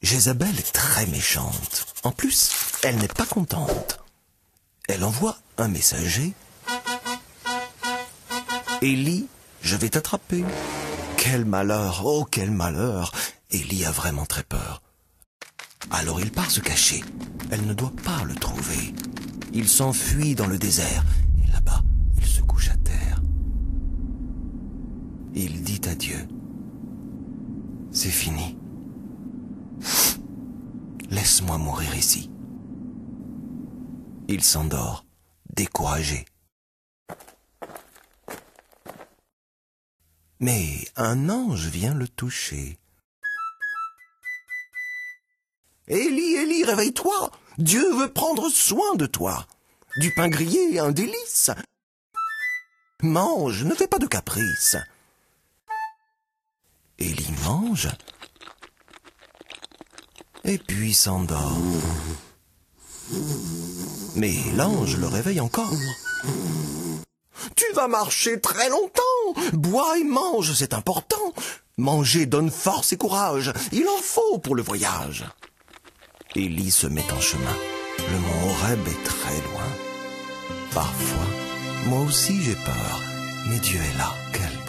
Jézabel est très méchante. En plus, elle n'est pas contente. Elle envoie un messager. Élie, je vais t'attraper. Quel malheur, oh quel malheur. Élie a vraiment très peur. Alors il part se cacher. Elle ne doit pas le trouver. Il s'enfuit dans le désert. Et là-bas, il se couche à terre. Il dit à Dieu, c'est fini. Laisse-moi mourir ici. Il s'endort, découragé. Mais un ange vient le toucher. Élie, Élie, réveille-toi! Dieu veut prendre soin de toi. Du pain grillé est un délice. Mange, ne fais pas de caprices. Élie mange, et puis s'endort. Mais l'ange le réveille encore. Tu vas marcher très longtemps. Bois et mange, c'est important. Manger donne force et courage. Il en faut pour le voyage. Élie se met en chemin. Le mont Horeb est très loin. Parfois, moi aussi j'ai peur. Mais Dieu est là. Quel